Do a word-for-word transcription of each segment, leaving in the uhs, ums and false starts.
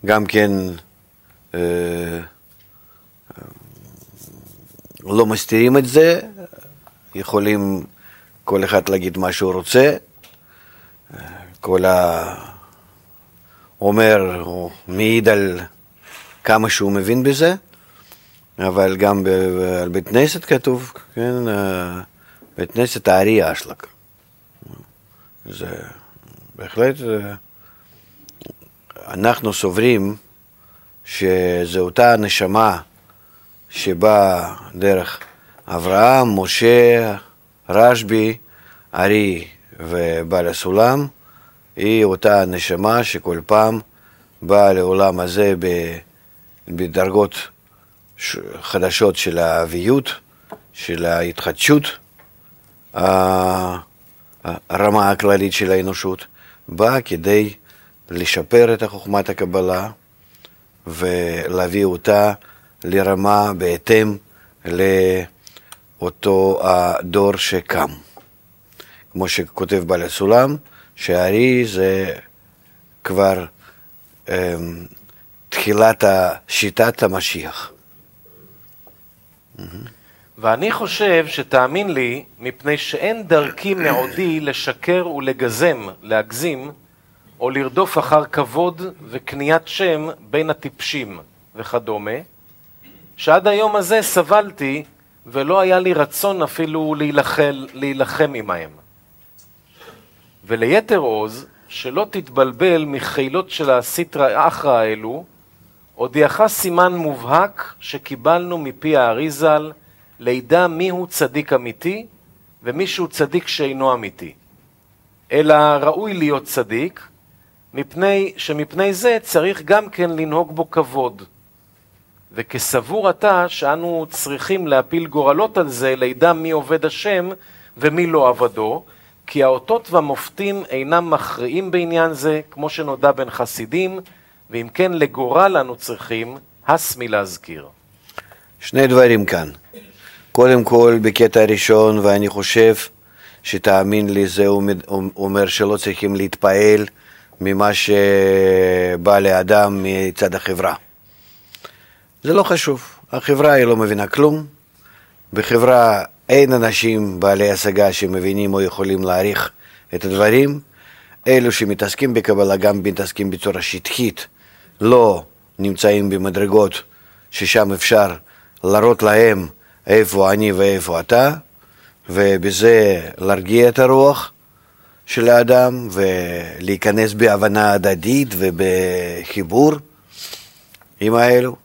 גם כן אה, לא מסתירים את זה, יכולים כל אחד להגיד מה שהוא רוצה, כל ה... אומר, הוא מעיד על כמה שהוא מבין בזה, אבל גם על בית כנסת כתוב, כן, בית כנסת הארי אשלג. זה בהחלט, אנחנו סוברים שזו אותה נשמה שבאה דרך אברהם, משה, רשב"י, ארי ובעל הסולם, היא אותה נשמה שכל פעם באה לעולם הזה בדרגות חדשות של האביות, של ההתחדשות, הרמה הכללית של האנושות, באה כדי לשפר את חוכמת הקבלה ולהביא אותה לרמה בהתאם לאותו הדור שקם. כמו שכותב בעל הסולם, שהארי זה כבר אה, תחילת שיטת המשיח. ואני חושב שתאמין לי, מפני שאין דרכי מעודי לשקר ולגזם, להגזים, או לרדוף אחר כבוד וקניית שם בין הטיפשים וכדומה, שעד היום הזה סבלתי ולא היה לי רצון אפילו להילחל, להילחם עמהם. וליתר עוז, שלא תתבלבל מחילות של הסטרא אחרא האלו, הודיעך סימן מובהק שקיבלנו מפי האריזל, לידע מיהו צדיק אמיתי ומישהו צדיק שאינו אמיתי. אלא ראוי להיות צדיק, מפני שמפני זה צריך גם כן לנהוג בו כבוד. וכסבור אתה שאנו צריכים להפיל גורלות על זה, לידע מי עובד השם ומי לא עבדו, כי האותות והמופתים אינם מכריעים בעניין זה, כמו שנודע בין חסידים, ואם כן לגורל אנו צריכים, הסמי להזכיר. שני דברים כאן. קודם כל, בקטע הראשון, ואני חושב שתאמין לי, זה אומר שלא צריכים להתפעל ממה שבא לאדם מצד החברה. זה לא חשוב. החברה היא לא מבינה כלום. בחברה אין אנשים בעלי השגה שמבינים או יכולים להעריך את הדברים. אלו שמתעסקים בקבלה גם מתעסקים בצורה שטחית, לא נמצאים במדרגות ששם אפשר להראות להם איפה אני ואיפה אתה, ובזה להרגיע את הרוח של האדם ולהיכנס בהבנה הדדית ובחיבור עם האלו.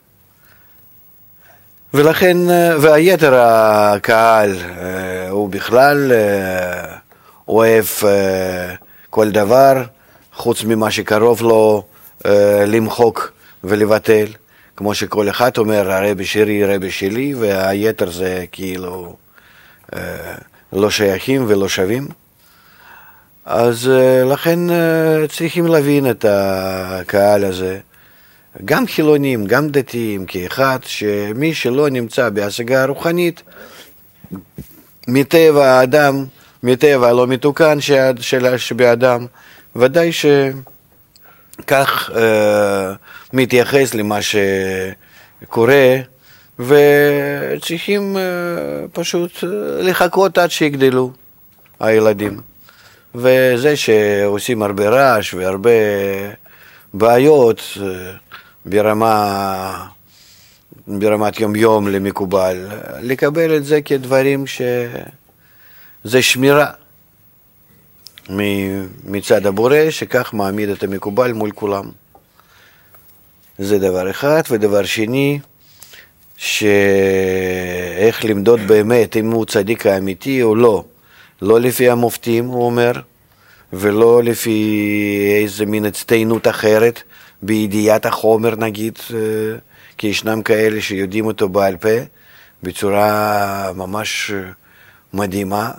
ולכן, והיתר הקהל הוא בכלל אוהב כל דבר, חוץ ממה שקרוב לו למחוק ולבטל, כמו שכל אחד אומר, הרבי שלי, רבי שלי, והיתר זה כאילו לא שייכים ולא שווים. אז לכן צריכים להבין את הקהל הזה, גם חילונים, גם דתיים, כאחד, שמי שלא נמצא בהשגה הרוחנית, מטבע האדם, מטבע הלא מתוקן שבאדם, ודאי שכך אה, מתייחס למה שקורה, וצריכים אה, פשוט לחכות עד שיגדלו הילדים. וזה שעושים הרבה רעש והרבה בעיות אה, ברמה, ברמת יום יום למקובל, לקבל את זה כדברים שזה שמירה מצד הבורא, שכך מעמיד את המקובל מול כולם. זה דבר אחד. ודבר שני, שאיך למדוד באמת אם הוא צדיק האמיתי או לא. לא לפי המופתים, הוא אומר, ולא לפי איזה מין הצטיינות אחרת, בידיעת החומר נגיד, כי ישנם כאלה שיודעים אותו בעל פה, בצורה ממש מדהימה.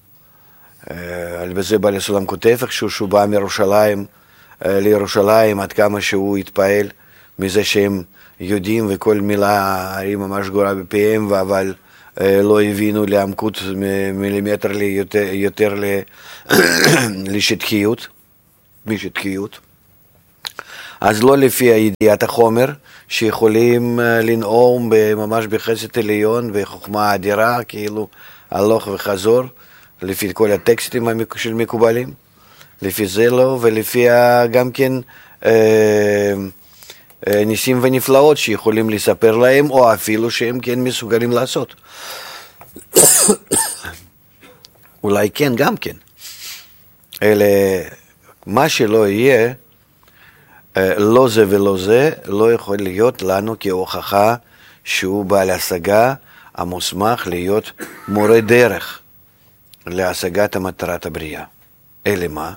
על בזה בעל הסולם כותב, איכשהו שהוא בא מירושלים לירושלים, עד כמה שהוא התפעל מזה שהם יודעים, וכל מילה היא ממש גורה בפיהם, אבל לא הבינו לעמקות מילימטר יותר, יותר לשטחיות, משטחיות. אז לא לפי ידיעת החומר, שיכולים לנאום ממש בחסד עליון וחוכמה אדירה, כאילו הלוך וחזור, לפי כל הטקסטים של מקובלים, לפי זה לא, ולפי גם כן אה, אה, ניסים ונפלאות שיכולים לספר להם, או אפילו שהם כן מסוגלים לעשות. אולי כן, גם כן. אלא מה שלא יהיה, לא זה ולא זה, לא יכול להיות לנו כהוכחה שהוא בעל השגה המוסמך להיות מורה דרך להשגת המטרת הבריאה. אלא מה?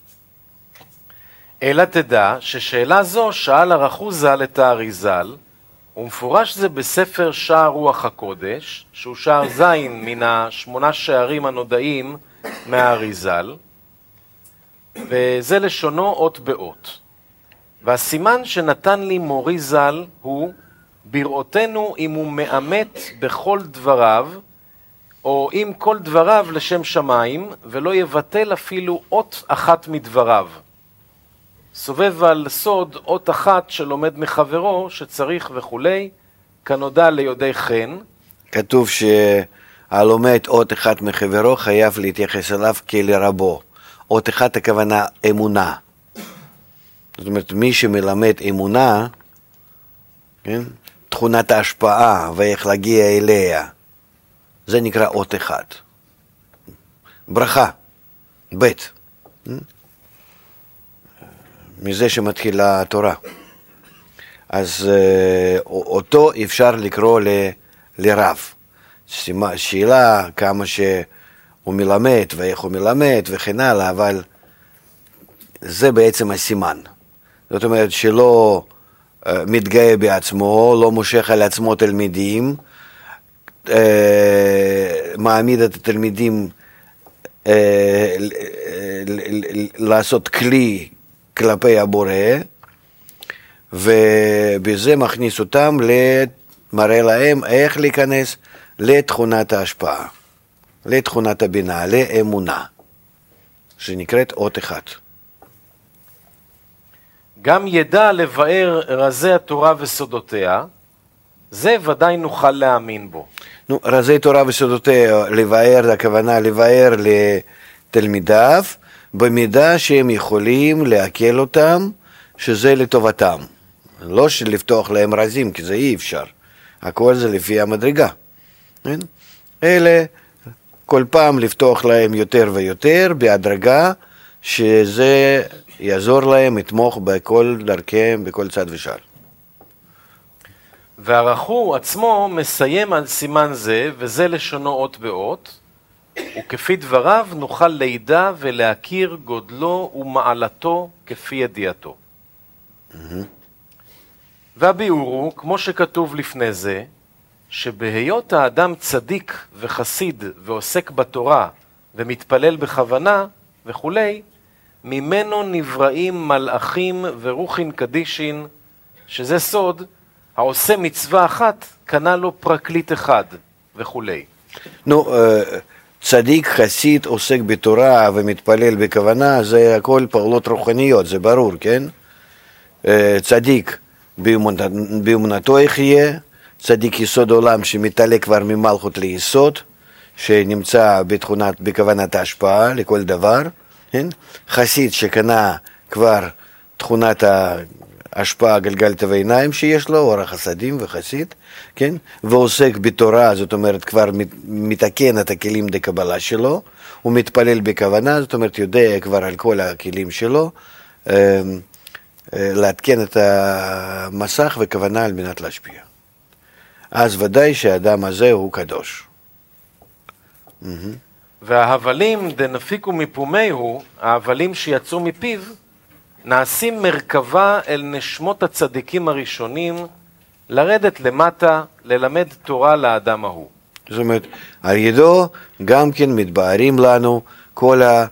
אלא תדע ששאלה זו שאל הרחוזל את האריזל, ומפורש זה בספר שער רוח הקודש, שהוא שער זין מן השמונה שערים הנודעים מהאריזל, וזה לשונו אות באות. והסימן שנתן לי מורי ז"ל הוא בראותנו אם הוא מאמת בכל דבריו, או אם כל דבריו לשם שמיים, ולא יבטל אפילו אות אחת מדבריו. סובב על סוד אות אחת שלומד מחברו שצריך וכולי, כנודע ליודעי חן. כתוב שהלומד אות אחת מחברו חייב להתייחס אליו כלרבו. אות אחת הכוונה אמונה. זאת אומרת, מי שמלמד אמונה, כן? תכונת ההשפעה ואיך להגיע אליה, זה נקרא אות אחד. ברכה, בית. מזה שמתחילה התורה. אז אותו אפשר לקרוא ל, לרב. שאלה כמה שהוא מלמד ואיך הוא מלמד וכן הלאה, אבל זה בעצם הסימן. זאת אומרת שלא uh, מתגאה בעצמו, לא מושך על עצמו תלמידים, uh, מעמיד את התלמידים uh, לעשות כלי כלפי הבורא, ובזה מכניס אותם, מראה להם איך להיכנס לתכונת ההשפעה, לתכונת הבינה, לאמונה, שנקראת אות אחת. גם ידע לבאר רזי התורה וסודותיה, זה ודאי נוכל להאמין בו. נו, רזי תורה וסודותיה, לבאר, הכוונה לבאר לתלמידיו, במידה שהם יכולים להקל אותם, שזה לטובתם. לא שלפתוח להם רזים, כי זה אי אפשר. הכל זה לפי המדרגה. אלה, כל פעם לפתוח להם יותר ויותר, בהדרגה, שזה יעזור להם, יתמוך בכל דרכיהם, בכל צד ושער. והרחו עצמו מסיים על סימן זה, וזה לשונו אות באות, וכפי דבריו נוכל לידע ולהכיר גודלו ומעלתו כפי ידיעתו. Mm-hmm. והביאור הוא, כמו שכתוב לפני זה, שבהיות האדם צדיק וחסיד ועוסק בתורה ומתפלל בכוונה וכולי, ממנו נבראים מלאכים ורוחין קדישין, שזה סוד, העושה מצווה אחת, קנה לו פרקליט אחד וכולי. נו, צדיק, חסיד, עוסק בתורה ומתפלל בכוונה, זה הכל פעולות רוחניות, זה ברור, כן? צדיק באמונתו יחיה, צדיק יסוד עולם שמתעלה כבר ממלכות ליסוד, שנמצא בתכונת, בכוונת ההשפעה לכל דבר, כן? חסיד שקנה כבר תכונת ההשפעה גלגלת העיניים שיש לו, אור החסדים וחסיד, כן? ועוסק בתורה, זאת אומרת כבר מתקן את הכלים דקבלה שלו, הוא מתפלל בכוונה, זאת אומרת יודע כבר על כל הכלים שלו, להתקן את המסך וכוונה על מנת להשפיע. אז ודאי שהאדם הזה הוא קדוש. וההבלים דנפיקו מפומיהו, ההבלים שיצאו מפיו, נעשים מרכבה אל נשמות הצדיקים הראשונים, לרדת למטה, ללמד תורה לאדם ההוא. זאת אומרת, על ידו גם כן מתבארים לנו כל, ה,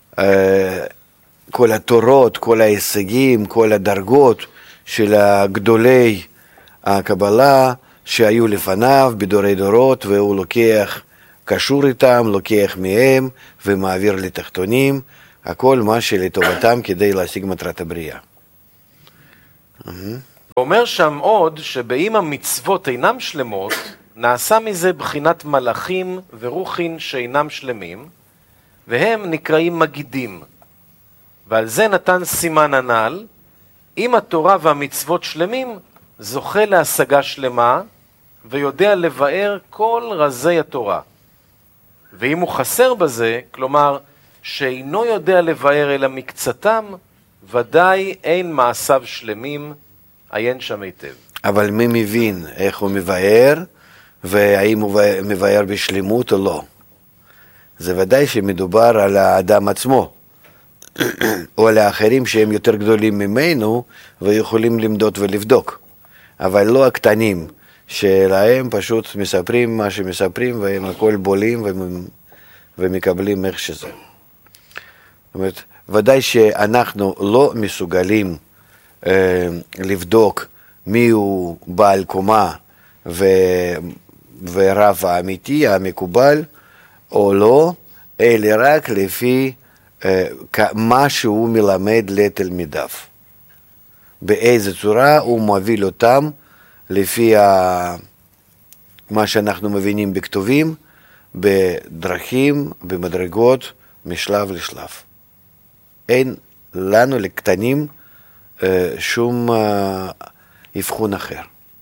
כל התורות, כל ההישגים, כל הדרגות של גדולי הקבלה שהיו לפניו בדורי דורות, והוא לוקח, קשור איתם, לוקח מהם ומעביר לתחתונים, הכל מה שלטובתם כדי להשיג מטרת הבריאה. אומר שם עוד שבאם המצוות אינם שלמות, נעשה מזה בחינת מלאכים ורוחין שאינם שלמים, והם נקראים מגידים. ועל זה נתן סימן הנ"ל, אם התורה והמצוות שלמים, זוכה להשגה שלמה, ויודע לבאר כל רזי התורה. ואם הוא חסר בזה, כלומר, שאינו יודע לבאר אלא מקצתם, ודאי אין מעשיו שלמים, עיין שם היטב. אבל מי מבין איך הוא מבאר, והאם הוא מבאר בשלמות או לא? זה ודאי שמדובר על האדם עצמו, או על האחרים שהם יותר גדולים ממנו, ויכולים למדוד ולבדוק. אבל לא הקטנים, שלהם פשוט מספרים מה שמספרים, והם הכל בולים ומקבלים איך שזה. זאת אומרת, ודאי שאנחנו לא מסוגלים אה, לבדוק מי הוא בעל קומה ו, ורב האמיתי, המקובל, או לא, אלא רק לפי אה, מה שהוא מלמד לתלמידיו. באיזה צורה הוא מוביל אותם לפי ה... מה שאנחנו מבינים בכתובים, בדרכים, במדרגות, משלב לשלב. אין לנו לקטנים שום אבחון אחר.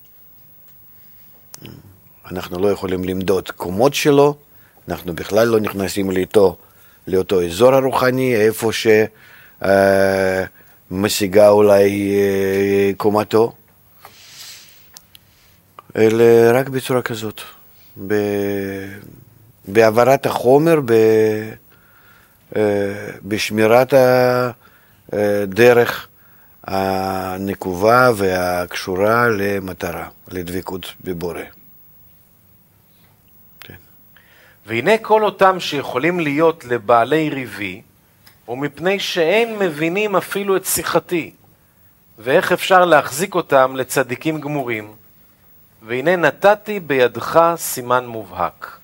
אנחנו לא יכולים למדוד קומות שלו, אנחנו בכלל לא נכנסים לאותו, לאותו אזור הרוחני, איפה שמשיגה אולי קומתו, אלא רק בצורה כזאת, בהעברת החומר, בשמירת הדרך הנקובה והקשורה למטרה, לדבקות בבורא. כן. והנה כל אותם שיכולים להיות לבעלי ריבי, ומפני שאין מבינים אפילו את שיחתי, ואיך אפשר להחזיק אותם לצדיקים גמורים, והנה נתתי בידך סימן מובהק.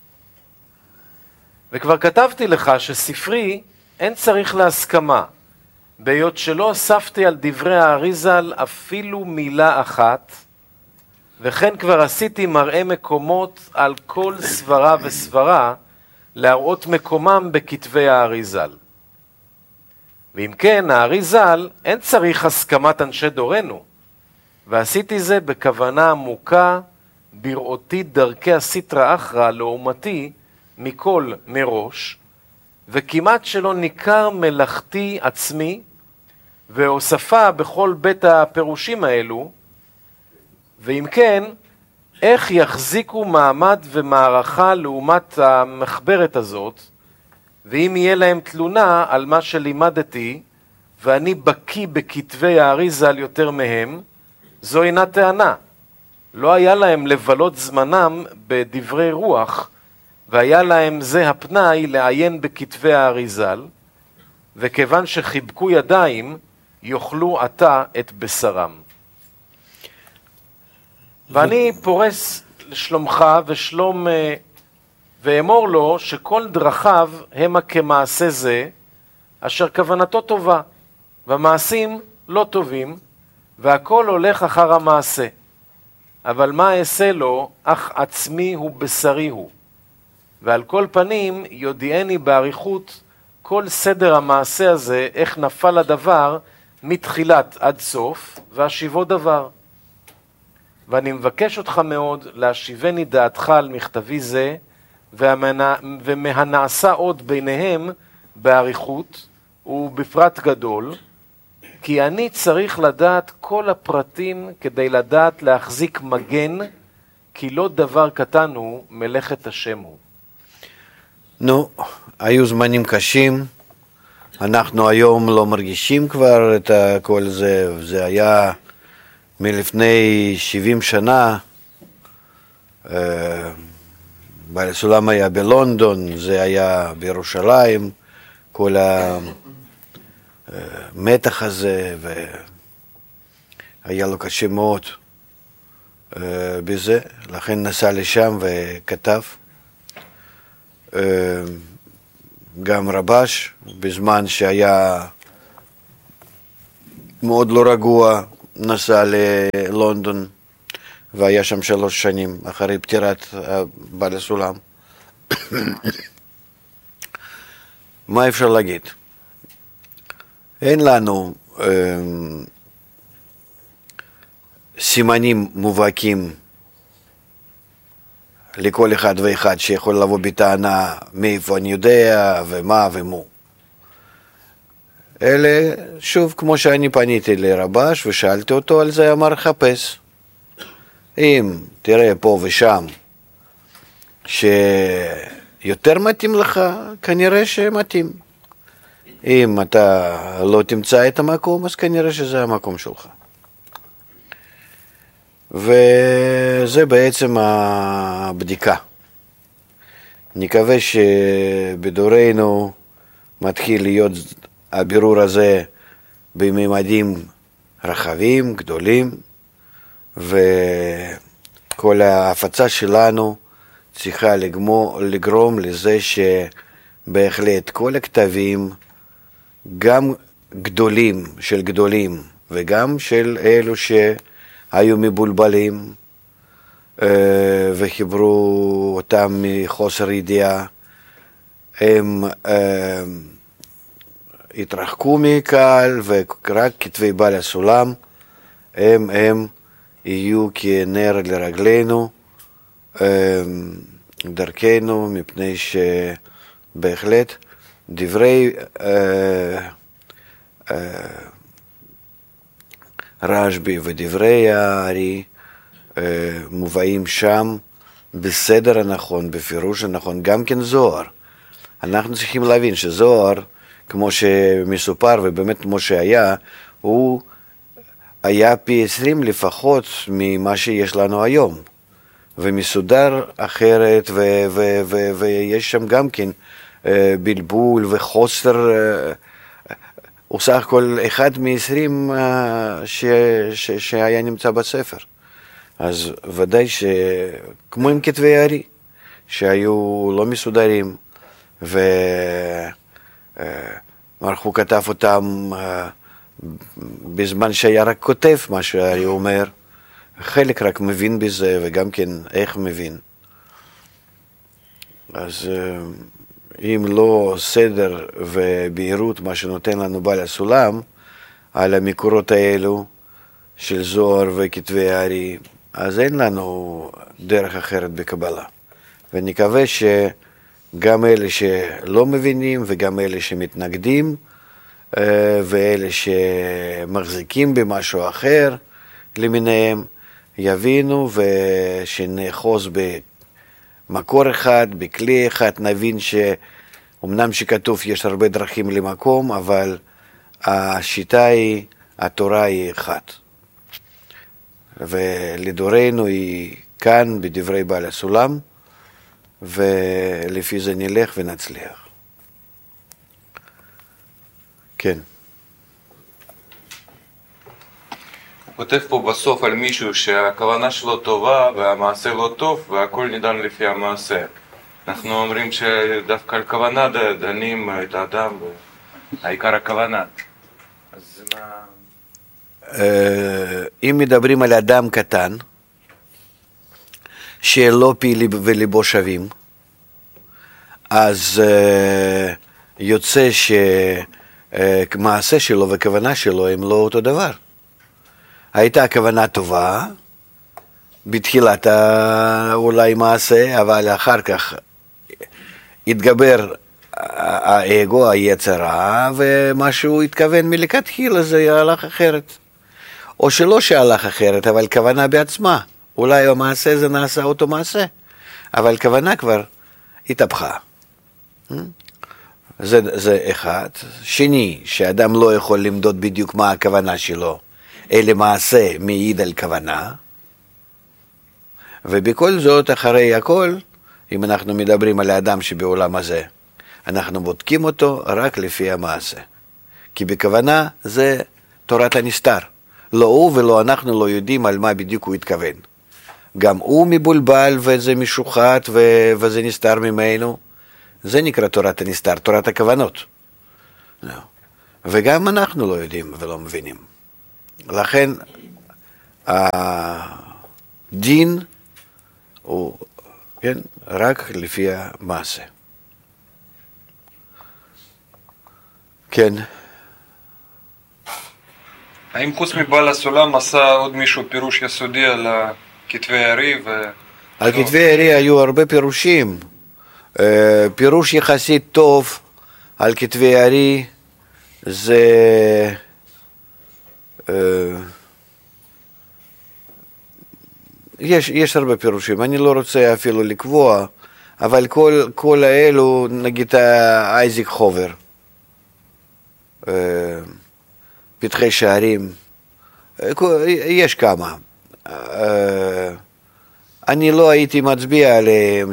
וכבר כתבתי לך שספרי אין צריך להסכמה, בהיות שלא הוספתי על דברי האריזל אפילו מילה אחת, וכן כבר עשיתי מראה מקומות על כל סברה וסברה, להראות מקומם בכתבי האריזל. ואם כן, האריזל אין צריך הסכמת אנשי דורנו, ועשיתי זה בכוונה עמוקה בראותי דרכי הסיטרא אחרא לעומתי מכל מראש, וכמעט שלא ניכר מלאכתי עצמי, והוספה בכל בית הפירושים האלו, ואם כן, איך יחזיקו מעמד ומערכה לעומת המחברת הזאת, ואם יהיה להם תלונה על מה שלימדתי, ואני בקי בכתבי האריזל יותר מהם, זו אינה טענה. לא היה להם לבלות זמנם בדברי רוח, והיה להם זה הפנאי לעיין בכתבי האריזל, וכיוון שחיבקו ידיים, יאכלו עתה את בשרם. ואני פורס לשלומך ושלום, ואמור לו שכל דרכיו המה כמעשה זה, אשר כוונתו טובה, והמעשים לא טובים, והכל הולך אחר המעשה. אבל מה אעשה לו, אך עצמי הוא בשרי הוא. ועל כל פנים יודיעני בעריכות כל סדר המעשה הזה, איך נפל הדבר מתחילת עד סוף, והשיבו דבר. ואני מבקש אותך מאוד להשיבני דעתך על מכתבי זה, ומהנעשה עוד ביניהם בעריכות, ובפרט גדול, כי אני צריך לדעת כל הפרטים כדי לדעת להחזיק מגן, כי לא דבר קטן הוא מלאכת השם הוא. נו, היו זמנים קשים, אנחנו היום לא מרגישים כבר את כל זה, זה היה מלפני שבעים שנה, בעל הסולם היה בלונדון, זה היה בירושלים, כל המתח הזה, והיה לו קשה מאוד בזה, לכן נסע לשם וכתב. גם רבש, בזמן שהיה מאוד לא רגוע, נסע ללונדון, והיה שם שלוש שנים אחרי פטירת בעל הסולם. מה אפשר להגיד? אין לנו אה, סימנים מובהקים לכל אחד ואחד שיכול לבוא בטענה מאיפה אני יודע ומה ומו. אלה, שוב, כמו שאני פניתי לרבש ושאלתי אותו על זה, אמר חפש. אם תראה פה ושם שיותר מתאים לך, כנראה שמתאים. אם אתה לא תמצא את המקום, אז כנראה שזה המקום שלך. וזה בעצם הבדיקה. נקווה שבדורנו מתחיל להיות הבירור הזה בממדים רחבים, גדולים, וכל ההפצה שלנו צריכה לגמור, לגרום לזה שבהחלט כל הכתבים, גם גדולים של גדולים וגם של אלו שהיו מבולבלים וחיברו אותם מחוסר ידיעה, הם התרחקו מקהל, ורק כתבי בעל הסולם הם, הם יהיו כנר לרגלינו, דרכנו, מפני שבהחלט דברי אה, אה, רשב"י ודברי הארי אה, מובאים שם בסדר הנכון, בפירוש הנכון, גם כן זוהר. אנחנו צריכים להבין שזוהר, כמו שמסופר ובאמת כמו שהיה, הוא היה פי עשרים לפחות ממה שיש לנו היום, ומסודר אחרת, ו- ו- ו- ויש שם גם כן בלבול וחוסר, הוא סך הכל אחד מ-עשרים ש- ש- שהיה נמצא בספר. אז ודאי שכמו עם כתבי הארי, שהיו לא מסודרים, ומרחו כתב אותם בזמן שהיה רק כותב מה שהארי אומר, חלק רק מבין בזה, וגם כן איך מבין. אז אם לא סדר ובהירות מה שנותן לנו בעל הסולם על המקורות האלו של זוהר וכתבי הארי, אז אין לנו דרך אחרת בקבלה. ונקווה שגם אלה שלא מבינים וגם אלה שמתנגדים ואלה שמחזיקים במשהו אחר למיניהם יבינו, ושנאחוז במקור אחד, בכלי אחד, נבין שאומנם שכתוב יש הרבה דרכים למקום, אבל השיטה היא, התורה היא אחת. ולדורנו היא כאן בדברי בעל הסולם, ולפי זה נלך ונצליח. כן. הוא כותב פה בסוף על מישהו שהכוונה שלו טובה והמעשה לא טוב והכל נידן לפי המעשה. אנחנו אומרים שדווקא על כוונה דנים את האדם, העיקר הכוונה. אז מה... אם מדברים על אדם קטן, שלא פי וליבו שווים, אז יוצא שמעשה שלו וכוונה שלו הם לא אותו דבר. הייתה כוונה טובה, בתחילת אולי מעשה, אבל אחר כך התגבר האגו, היצרה, ומה שהוא התכוון מלכתחילה זה הלך אחרת. או שלא שהלך אחרת, אבל כוונה בעצמה. אולי המעשה זה נעשה אותו מעשה, אבל כוונה כבר התהפכה. זה, זה אחד. שני, שאדם לא יכול למדוד בדיוק מה הכוונה שלו, אלא מעשה מעיד על כוונה. ובכל זאת, אחרי הכל, אם אנחנו מדברים על האדם שבעולם הזה, אנחנו בודקים אותו רק לפי המעשה. כי בכוונה זה תורת הנסתר. לא הוא ולא אנחנו לא יודעים על מה בדיוק הוא התכוון. גם הוא מבולבל וזה משוחט ו- וזה נסתר ממנו. זה נקרא תורת הנסתר, תורת הכוונות. וגם אנחנו לא יודעים ולא מבינים. לכן הדין הוא, כן, רק לפי המעשה. כן. האם חוץ מבעל הסולם עשה עוד מישהו פירוש יסודי על כתבי הארי? ו... על כתבי הארי היו הרבה פירושים. פירוש יחסית טוב על כתבי הארי זה יש, יש הרבה פירושים, אני לא רוצה אפילו לקבוע, אבל כל, כל האלו, נגיד אייזיק חובר, פתחי שערים, יש כמה. אני לא הייתי מצביע עליהם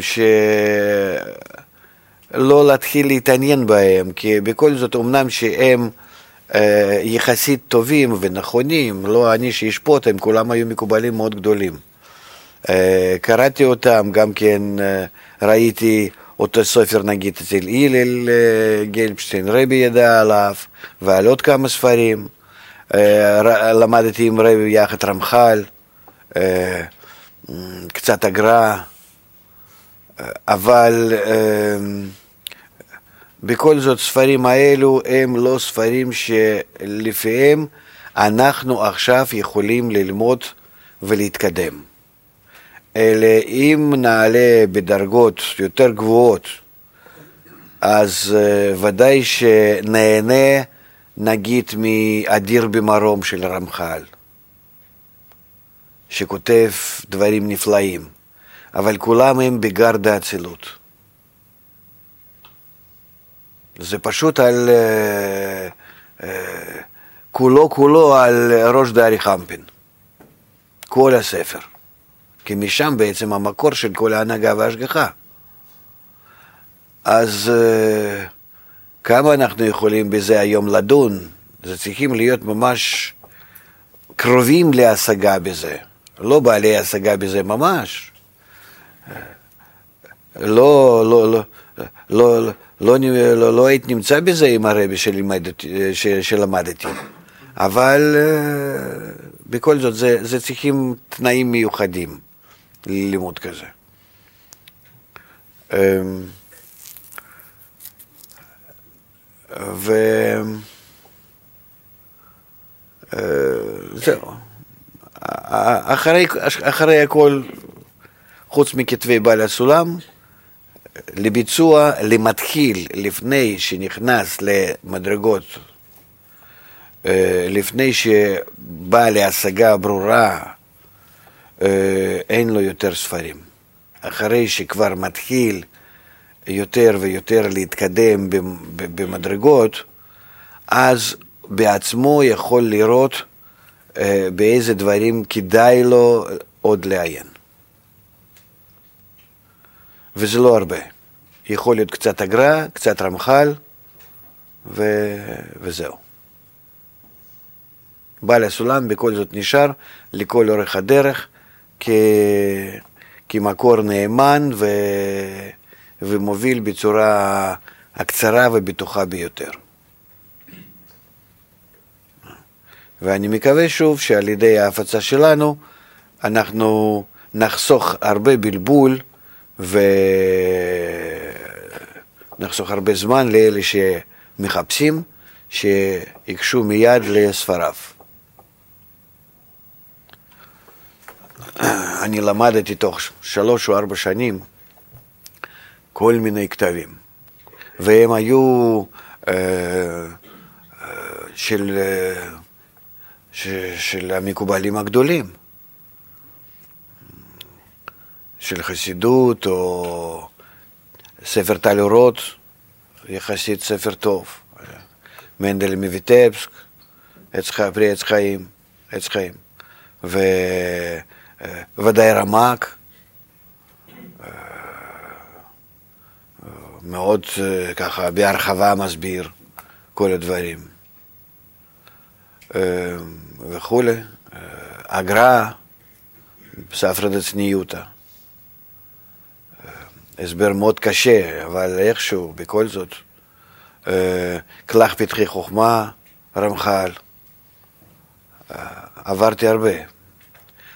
שלא להתחיל להתעניין בהם, כי בכל זאת אמנם שהם יחסית טובים ונכונים, לא אני שישפוט, הם כולם היו מקובלים מאוד גדולים. קראתי אותם, גם כן ראיתי אותו סופר נגיד אצל הלל גלבשטיין, רבי ידע עליו, ועל עוד כמה ספרים, למדתי עם רבי יחד רמח"ל, קצת אגרה, אבל בכל זאת ספרים האלו הם לא ספרים שלפיהם אנחנו עכשיו יכולים ללמוד ולהתקדם. אלא אם נעלה בדרגות יותר גבוהות, אז ודאי שנהנה נגיד מאדיר במרום של רמח"ל, שכותב דברים נפלאים, אבל כולם הם בגרד האצילות. זה פשוט על כולו כולו על ראש דארי חמפין, כל הספר. כי משם בעצם המקור של כל ההנהגה וההשגחה. אז uh, כמה אנחנו יכולים בזה היום לדון? זה צריכים להיות ממש קרובים להשגה בזה, לא בעלי השגה בזה ממש. לא, לא, לא, לא, לא, לא, לא, לא היית נמצא בזה עם הרבי שלמדתי, שלמדתי. אבל uh, בכל זאת זה, זה צריכים תנאים מיוחדים. ללימוד כזה. וזהו. אחרי, אחרי הכל, חוץ מכתבי בעל הסולם, לביצוע, למתחיל, לפני שנכנס למדרגות, לפני שבא להשגה ברורה, אין לו יותר ספרים. אחרי שכבר מתחיל יותר ויותר להתקדם במדרגות, אז בעצמו יכול לראות באיזה דברים כדאי לו עוד לעיין. וזה לא הרבה. יכול להיות קצת אגרה, קצת רמח"ל, ו... וזהו. בעל הסולם בכל זאת נשאר לכל אורך הדרך, כ... כמקור נאמן ו... ומוביל בצורה הקצרה ובטוחה ביותר. ואני מקווה שוב שעל ידי ההפצה שלנו אנחנו נחסוך הרבה בלבול ונחסוך הרבה זמן לאלה שמחפשים, שיקשו מיד לספריו. אני למדתי תוך שלוש או ארבע שנים כל מיני כתבים, והם היו אה, אה, של, אה, ש, של המקובלים הגדולים, של חסידות או ספר טל אורות, יחסית ספר טוב, מנדל מויטבסק, פרי עץ חיים, עץ חיים, ו... ודאי רמ"ק, מאוד ככה בהרחבה מסביר כל הדברים וכו'. אגרה, ספרא דצניותא, הסבר מאוד קשה, אבל איכשהו בכל זאת, כלך פתחי חוכמה, רמח"ל, עברתי הרבה.